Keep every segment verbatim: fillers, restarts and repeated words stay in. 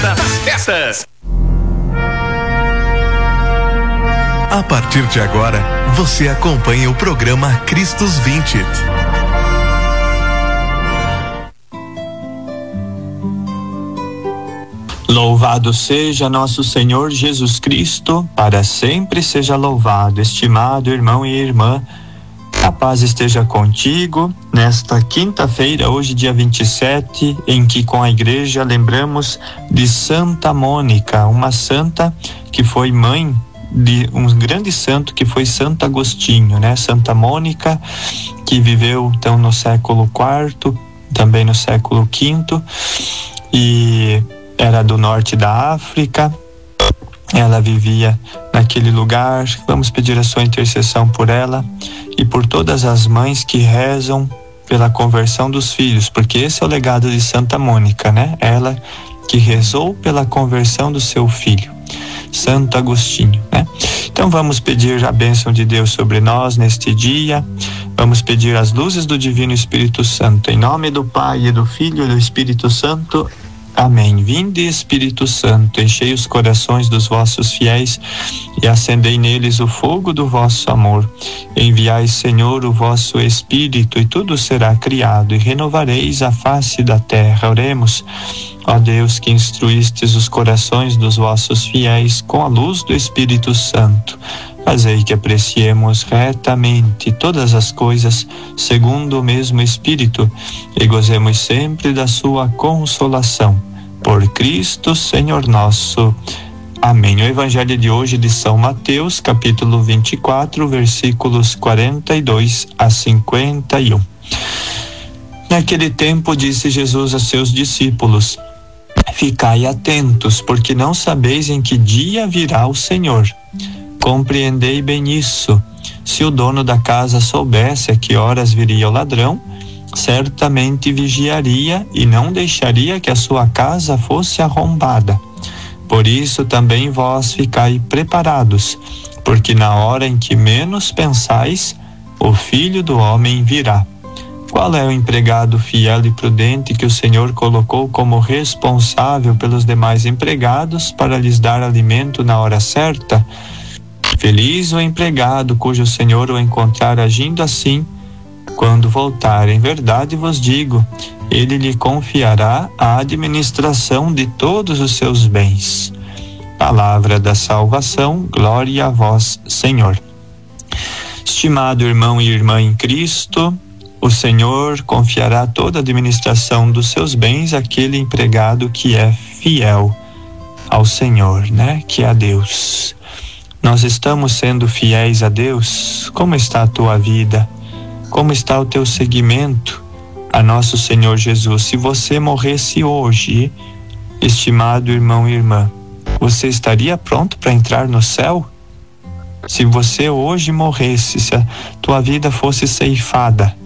das festas. A partir de agora, você acompanha o programa Cristos vinte. Louvado seja nosso Senhor Jesus Cristo, para sempre seja louvado. Estimado irmão e irmã, a paz esteja contigo nesta quinta-feira, hoje dia vinte e sete, em que com a igreja lembramos de Santa Mônica, uma santa que foi mãe de um grande santo que foi Santo Agostinho, né? Santa Mônica, que viveu então no século quarto, também no século quinto, e era do norte da África. Ela vivia naquele lugar. Vamos pedir a sua intercessão por ela e por todas as mães que rezam pela conversão dos filhos, porque esse é o legado de Santa Mônica, né? Ela que rezou pela conversão do seu filho, Santo Agostinho, né? Então vamos pedir a bênção de Deus sobre nós neste dia. Vamos pedir as luzes do Divino Espírito Santo, em nome do Pai e do Filho e do Espírito Santo. Amém. Vinde, Espírito Santo, enchei os corações dos vossos fiéis e acendei neles o fogo do vosso amor. Enviai, Senhor, o vosso Espírito, e tudo será criado, e renovareis a face da terra. Oremos. Ó Deus, que instruístes os corações dos vossos fiéis com a luz do Espírito Santo, fazei que apreciemos retamente todas as coisas segundo o mesmo Espírito e gozemos sempre da sua consolação. Por Cristo, Senhor nosso. Amém. O Evangelho de hoje de São Mateus, capítulo vinte e quatro, versículos quarenta e dois a cinquenta e um. Naquele tempo disse Jesus a seus discípulos: ficai atentos, porque não sabeis em que dia virá o Senhor. Compreendei bem isso. Se o dono da casa soubesse a que horas viria o ladrão, certamente vigiaria e não deixaria que a sua casa fosse arrombada. Por isso também vós ficai preparados, porque na hora em que menos pensais, o Filho do Homem virá. Qual é o empregado fiel e prudente que o Senhor colocou como responsável pelos demais empregados para lhes dar alimento na hora certa? Feliz o empregado cujo senhor o encontrar agindo assim, quando voltar. Em verdade vos digo, ele lhe confiará a administração de todos os seus bens. Palavra da salvação, glória a vós, Senhor. Estimado irmão e irmã em Cristo, o Senhor confiará toda a administração dos seus bens àquele empregado que é fiel ao Senhor, né? Que é a Deus. Nós estamos sendo fiéis a Deus? Como está a tua vida? Como está o teu seguimento a nosso Senhor Jesus? Se você morresse hoje, estimado irmão e irmã, você estaria pronto para entrar no céu? Se você hoje morresse, se a tua vida fosse ceifada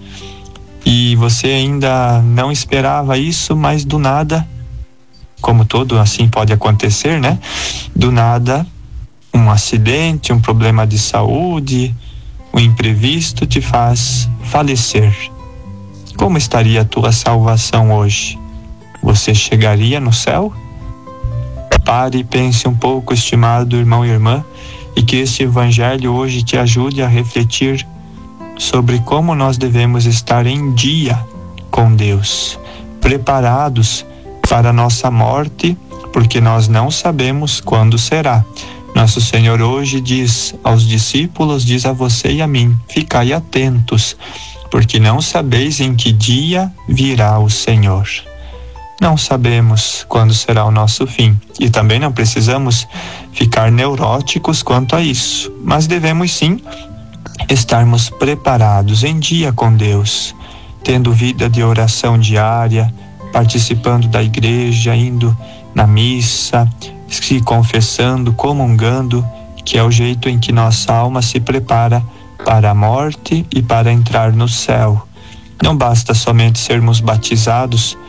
e você ainda não esperava isso, mas do nada, como todo assim pode acontecer, né? Do nada, um acidente, um problema de saúde, um imprevisto te faz falecer. Como estaria a tua salvação hoje? Você chegaria no céu? Pare e pense um pouco, estimado irmão e irmã, e que este evangelho hoje te ajude a refletir sobre como nós devemos estar em dia com Deus, preparados para a nossa morte, porque nós não sabemos quando será. Nosso Senhor hoje diz aos discípulos, diz a você e a mim: ficai atentos, porque não sabeis em que dia virá o Senhor. Não sabemos quando será o nosso fim, e também não precisamos ficar neuróticos quanto a isso, mas devemos sim estarmos preparados em dia com Deus, tendo vida de oração diária, participando da igreja, indo na missa, se confessando, comungando, que é o jeito em que nossa alma se prepara para a morte e para entrar no céu. Não basta somente sermos batizados